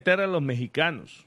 a los mexicanos.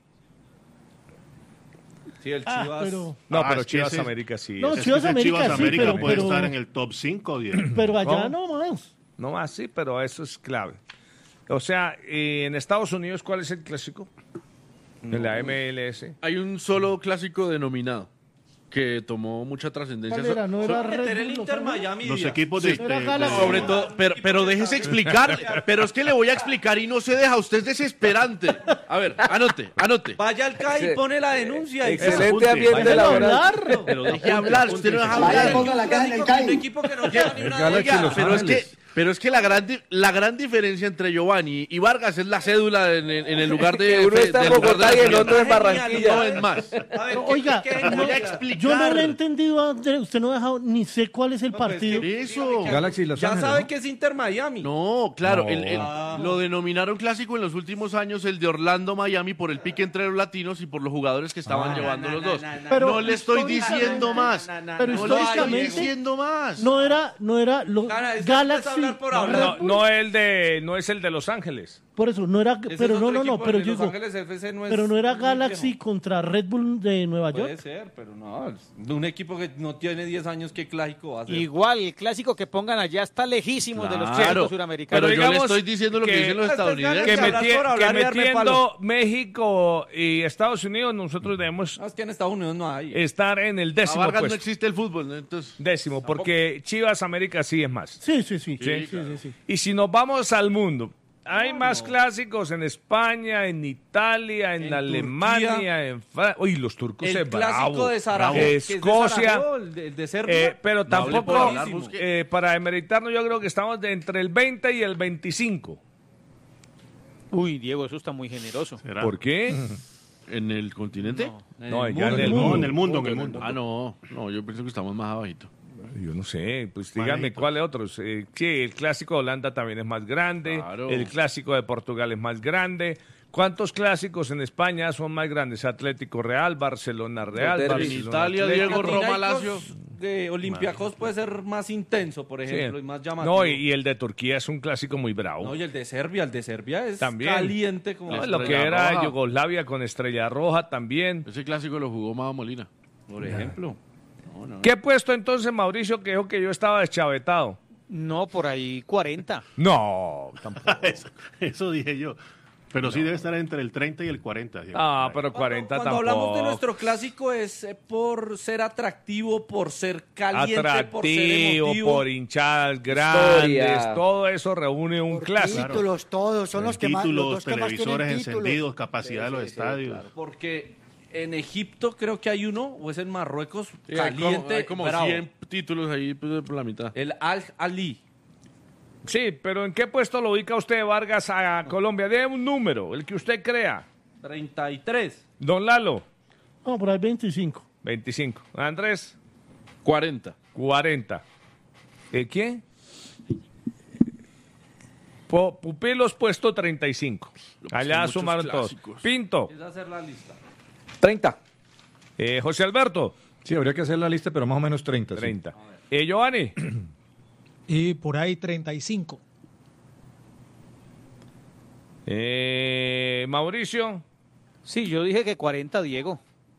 Sí, el Chivas. Pero Chivas América sí. No, es. Chivas América sí, pero puede estar en el top 5, Diego. Pero allá no más. No más, sí, pero eso es clave. O sea, en Estados Unidos, ¿cuál es el clásico? En la MLS. Hay un solo clásico denominado que tomó mucha trascendencia. ¿Cuál era? ¿No era Red el Bull Inter Los Miami. Los Díaz. equipos Sí. de, Era Galaxy. Sobre todo, pero déjese explicar. Pero es que le voy a explicar y no se deja. Usted es desesperante. A ver, anote. Vaya al CAI y pone la denuncia. Excelente ambiente laboral. Pero deje hablar, usted no deja Vaya, hablar. ponga la caja en el Un CAI. equipo que no lleva ni una Oiga, liga. pero es que la gran diferencia entre Giovanni y Vargas es la cédula en el lugar de Uno está en del lugar Bogotá de y el nacimiento. otro en Barranquilla. No es más. A ver, Oiga, voy a explicar. yo no le he entendido a Andrés, usted no ha dejado, ni sé cuál es el No, pues, partido. Eso. Galaxy Los ya Ángeles, sabe ¿no? que es Inter Miami. No, claro, No. lo denominaron clásico en los últimos años el de Orlando-Miami por el pique entre los latinos y por los jugadores que estaban llevando los dos. Pero no le estoy diciendo más. Pero No le estoy históricamente diciendo más. no era los Cara, es que Galaxy. empieza a hablar por hablar. No es el de Los Ángeles. Por eso, no era, Ese pero es no, otro no, equipo, pero el de yo Los digo, Ángeles FC no es pero no era muy Galaxy viejo. contra Red Bull de Nueva Puede York. ser, pero no. De un equipo que no tiene 10 años, ¿qué clásico va a ser? Igual, el clásico que pongan allá está lejísimo de los Claro, clásicos suramericanos. pero yo le digamos estoy diciendo lo que que- dicen los estadounidenses. Que, hablar por hablar y darme metiendo palo. México y Estados Unidos, nosotros debemos No, es que en Estados Unidos no hay. estar en el A décimo Vargas no puesto. existe el fútbol, ¿no? Entonces, Décimo, porque Chivas América sí es más. Sí. claro. Y si nos vamos al mundo, hay más clásicos en España, en Italia, en En Alemania, Turquía. en Francia. Uy, los turcos El es clásico bravo. de Sarajevo. Bravo. que es de Escocia. Sarajevo, el de Serbia. Pero No hable por tampoco, hablar, busque. para demeritarnos, yo creo que estamos entre el 20 y el 25. Uy, Diego, eso está muy generoso. ¿Será? ¿Por qué? ¿en el continente? No, el ya mundo. en el No, mundo. en el mundo, en el mundo. Ah, no, yo pienso que estamos más abajito. Yo no sé, pues Más díganme lejito. cuáles otros. Sí, el clásico de Holanda también es más grande, Claro. el clásico de Portugal es más grande. ¿Cuántos clásicos en España son más grandes? Atlético Real, Barcelona Real, Los En derbis. Barcelona Italia, Atlético. Diego Roma Panathinaikos Lazio. de Olympiacos puede ser más intenso, por ejemplo, Sí. y más llamativo. No, y el de Turquía es un clásico muy bravo. No, y el de Serbia es También. caliente como No, lo que Estrella era Roja. Yugoslavia con Estrella Roja también. Ese clásico lo jugó Mado Molina. por ejemplo. ¿Qué puesto entonces, Mauricio, que dijo que yo estaba deschavetado? No, por ahí 40. No, tampoco. Eso dije yo. Pero sí debe estar entre el 30 y el 40. Diego. Ah, pero 40 Cuando tampoco. hablamos de nuestro clásico es por ser atractivo, por ser caliente, por ser Atractivo, emotivo. por hinchadas grandes, Historia. todo eso reúne un clásico. Títulos, todos, son los que más, los Títulos, dos que más tienen televisores títulos. encendidos, capacidad de los estadios. Claro, porque en Egipto creo que hay uno, o es en Marruecos, Sí, hay caliente, hay como bravo. 100 títulos ahí pues, por la mitad. El Al-Ali. Sí, pero ¿en qué puesto lo ubica usted, Vargas, a Colombia? Dé un número, el que usted crea. 33. Don Lalo, No, por ahí 25. 25. Andrés, 40. 40. ¿Quién? Pupilos puesto 35. Allá muchos sumaron todos. clásicos. Pinto, Es hacer la lista. 30. José Alberto, Sí, habría que hacer la lista, pero más o menos 30. sí. 30. Giovanni, Y por ahí 35. Mauricio, Sí, yo dije que 40, Diego.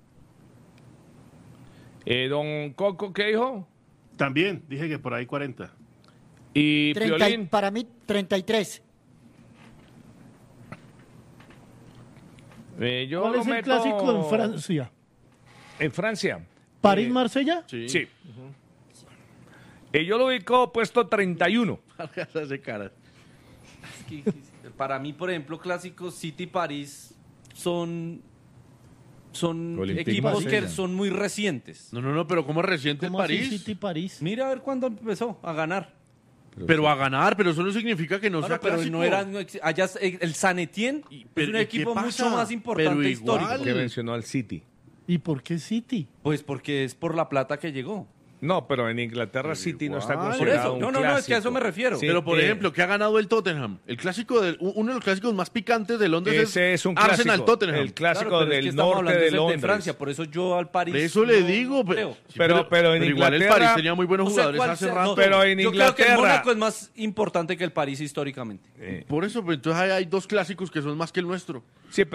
don Coco, ¿qué dijo? También dije que por ahí 40. Y 30 Piolín. para mí, 33. Yo ¿Cuál lo es el meto clásico en Francia? En Francia. ¿París-Marsella? Sí. Yo lo ubico puesto 31. Hace cara. Es que, para mí, por ejemplo, clásicos City-París son Olympique equipos Marsella. que son muy recientes. No, pero ¿cómo es reciente en ¿Cómo así París? City-París? Mira a ver cuándo empezó a ganar. Pero a ganar, pero eso no significa que no Bueno, sea pero clásico. no era, allá el San Etienne es pero un ¿y qué equipo pasa? mucho más importante Pero histórico. igual. Que mencionó al City. ¿Y por qué City? Pues porque es por la plata que llegó. No, pero en Inglaterra City no está igual. Por considerado eso, un no, es que a clásico. eso me refiero. Sí, Pero, por ejemplo, ¿qué ha ganado el Tottenham? El clásico uno de los clásicos más picantes de Londres ese es un clásico. Arsenal-Tottenham. El clásico Claro, pero es que del estamos norte hablando de es Londres. Francia, por eso yo al París. Por eso le no digo, creo. sí, pero en igual el Inglaterra- París tenía muy buenos O sea, jugadores ¿cuál hace sea? rato. No, Pero en yo creo que el Inglaterra- Mónaco es más importante que el París históricamente. Por eso, pues, entonces hay dos clásicos que son más que el nuestro. Sí,